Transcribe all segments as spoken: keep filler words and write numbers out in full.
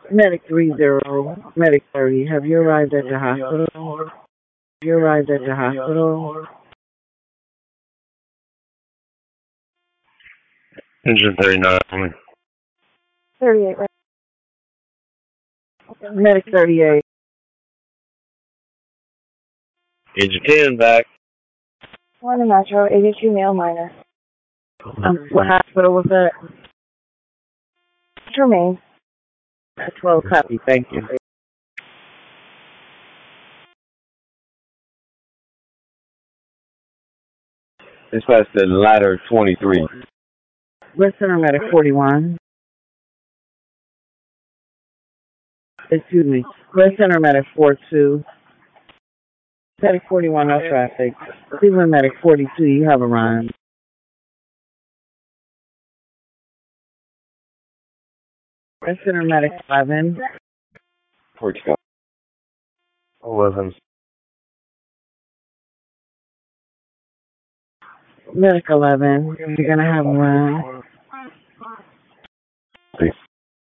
Medic three zero, Medic thirty, have you arrived at the hospital? Have you arrived at the hospital? Engine thirty-nine only. thirty-eight, right? Medic thirty-eight. Agent ten back. One Metro, eighty-two male minor. Um, what hospital was that? Remain. twelve copy, thank you. Dispatch to ladder twenty-three. Red Center Medic forty-one. Excuse me. Red Center Medic forty-two. Medic forty-one, no traffic. Cleveland Medic forty-two, you have a run. Red Center Medic eleven. Portugal. eleven. Medic eleven, you're going to have a run. Please.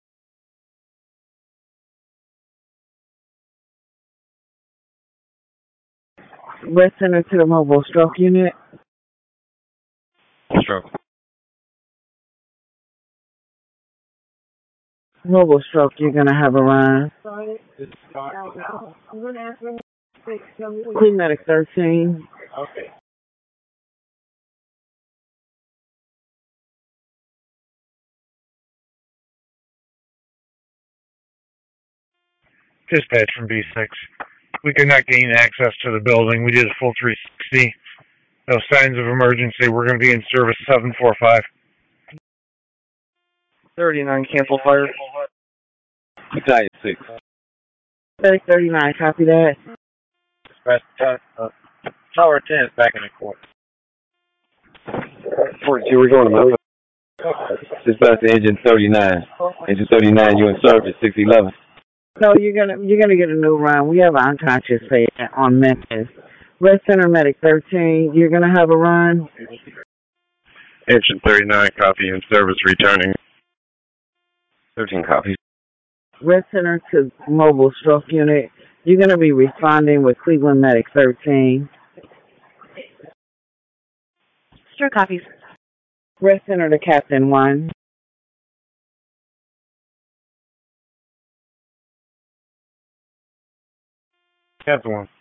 Red Center to the mobile stroke unit. Stroke. Mobile stroke, you're going to have a run. Clean Medic thirteen. Okay. Dispatch from B six. We could not gain access to the building. We did a full three sixty. No signs of emergency. We're going to be in service seven four five. thirty-nine, cancel fire. Battalion six. Medic thirty-nine, copy that. Dispatch, uh, Tower ten is back in the court. forty-two, we're going to Memphis. Dispatch to engine thirty-nine. Engine thirty-nine, you in service, six eleven. No, you're gonna you're gonna get a new run. We have an unconscious patient on Memphis. Red Center Medic thirteen, you're gonna have a run. Engine thirty-nine, copy in service, returning. thirteen copies. Red Center to mobile stroke unit, you're gonna be responding with Cleveland Medic thirteen. Sure copies. Red Center to Captain one. Captain one.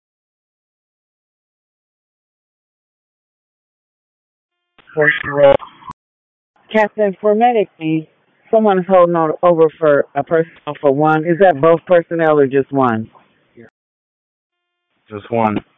Force roll. Captain, for Medic B, someone is holding on over for a personnel for one. Is that both personnel or just one? Just one.